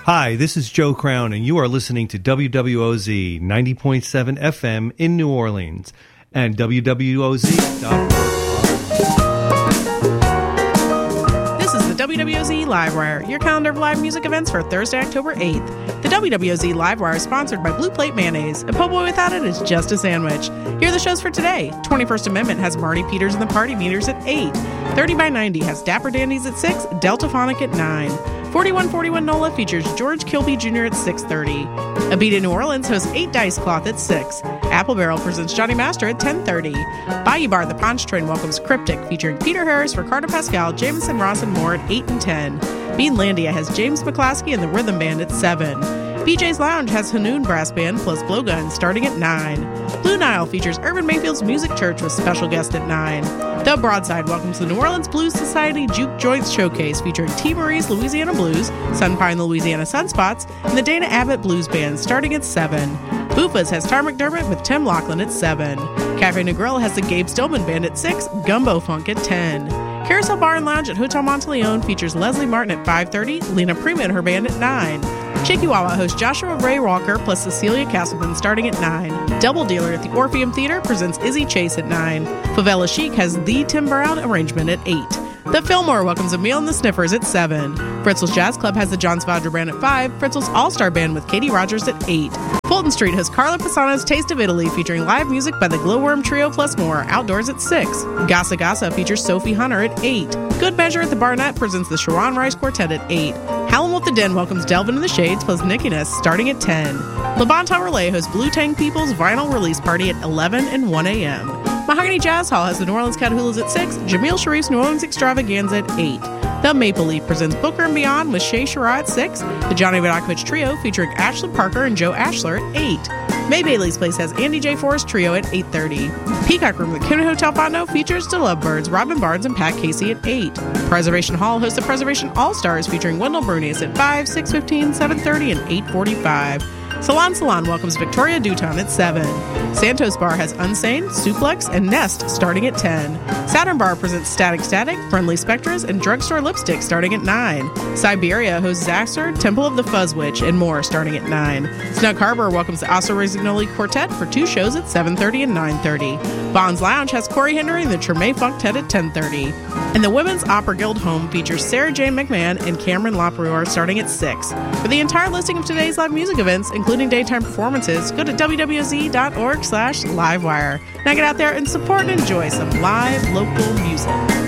Hi, this is Joe Crown, and you are listening to WWOZ 90.7 FM in New Orleans and WWOZ.org. This is the WWOZ Livewire, your calendar of live music events for Thursday, October 8th. The WWOZ Livewire is sponsored by Blue Plate Mayonnaise. A po' boy without it is just a sandwich. Here are the shows for today. 21st Amendment has Marty Peters and the Party Meters at 8. 30 by 90 has Dapper Dandies at 6, Deltaphonic at 9. 4141 NOLA features George Kilby Jr. at 6:30. A Beat in New Orleans hosts 8 Dice Cloth at 6. Apple Barrel presents Johnny Master at 10:30. Bayou Bar The Ponch Train welcomes Cryptic featuring Peter Harris, Ricardo Pascal, Jameson Ross, and more at 8 and 10. Beanlandia has James McClaskey and the Rhythm Band at 7. BJ's Lounge has Hanoun Brass Band plus Blowgun starting at 9. Blue Nile features Urban Mayfield's Music Church with special guest at 9. The Broadside welcomes the New Orleans Blues Society Juke Joints Showcase featuring T. Marie's Louisiana Blues, Sunpine the Louisiana Sunspots, and the Dana Abbott Blues Band starting at 7. Buffa's has Tar McDermott with Tim Laughlin at 7. Cafe Negril has the Gabe Stillman Band at 6, Gumbo Funk at 10. Carousel Bar and Lounge at Hotel Monteleone features Leslie Martin at 5:30, Lena Prima and her band at 9. Chikiwawa hosts Joshua Ray Walker plus Cecilia Castleman starting at 9. Double Dealer at the Orpheum Theater presents Izzy Chase at 9. Favela Chic has The Tim Brown Arrangement at 8. The Fillmore welcomes Emile and the Sniffers at 7. Fritzel's Jazz Club has the John Svadra Band at 5. Fritzel's All-Star Band with Katie Rogers at 8. Fulton Street has Carla Pisano's Taste of Italy featuring live music by the Glowworm Trio plus more, outdoors at 6. Gasa Gasa features Sophie Hunter at 8. Good Measure at the Barnett presents the Sharon Rice Quartet at 8. Howlin' Wolf the Den welcomes Delvin in the Shades plus Nickiness starting at 10. Le Bon Temps Relais hosts Blue Tang People's vinyl release party at 11 and 1 a.m. Mahogany Jazz Hall has the New Orleans Catahoula's at 6, Jamil Sharif's New Orleans Extravaganza at 8. The Maple Leaf presents Booker and Beyond with Shay Shara at 6, the Johnny Vodakovich Trio featuring Ashley Parker and Joe Ashler at 8. May Bailey's Place has Andy J. Forrest Trio at 8:30. Peacock Room at the Kennedy Hotel Fondo features The Lovebirds, Robin Barnes, and Pat Casey at 8. Preservation Hall hosts the Preservation All-Stars featuring Wendell Brunius at 5, 6:15, 7:30, and 8:45. Salon Salon welcomes Victoria Duton at 7. Santos Bar has Unsane, Suplex, and Nest starting at 10. Saturn Bar presents Static Static, Friendly Spectras, and Drugstore Lipstick starting at 9. Siberia hosts Zaxxer, Temple of the Fuzz Witch, and more starting at 9. Snug Harbor welcomes the Asa Rosignoli Quartet for 2 shows at 7:30 and 9:30. Bond's Lounge has Corey Henry and the Treme Funktet at 10:30. And the Women's Opera Guild Home features Sarah Jane McMahon and Cameron Laperour starting at 6. For the entire listing of today's live music events, including daytime performances, go to wwz.org/livewire. Now get out there and support and enjoy some live local music.